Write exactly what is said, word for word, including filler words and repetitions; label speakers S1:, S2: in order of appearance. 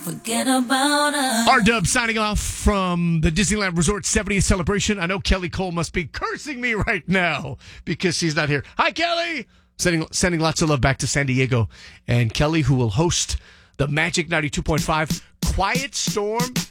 S1: Forget about us.
S2: R-Dub signing off from the Disneyland Resort seventieth celebration. I know Kelly Cole must be cursing me right now because she's not here. Hi, Kelly! Sending, sending lots of love back to San Diego. And Kelly, who will host the Magic ninety-two point five Quiet Storm